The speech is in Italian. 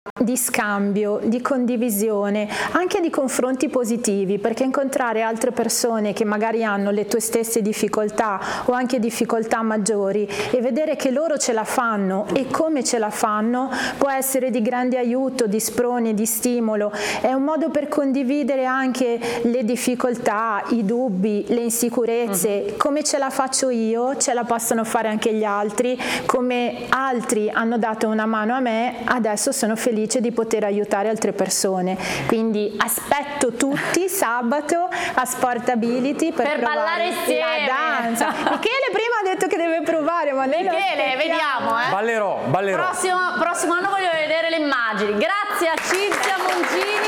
di scambio, di condivisione, anche di confronti positivi, perché incontrare altre persone che magari hanno le tue stesse difficoltà o anche difficoltà maggiori e vedere che loro ce la fanno e come ce la fanno può essere di grande aiuto, di sprone, di stimolo. È un modo per condividere anche le difficoltà, i dubbi, le insicurezze. Come ce la faccio io, ce la possono fare anche gli altri. Come altri hanno dato una mano a me, adesso sono felice di poter aiutare altre persone. Quindi aspetto tutti sabato a Sportability per ballare insieme la danza. Michele prima ha detto che deve provare, ma lei Michele, vediamo, Ballerò. Prossimo anno voglio vedere le immagini. Grazie a Cinzia Moncini.